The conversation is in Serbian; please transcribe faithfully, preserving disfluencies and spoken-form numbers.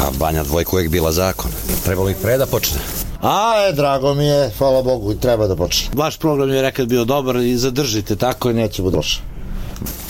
Pa Banja dvojka uvijek bila zakon. Trebalo ih pre da počne. A, e, drago mi je, hvala Bogu, i treba da počne. Vaš program je nekad bio dobar i zadržite tako. Neće bude loše.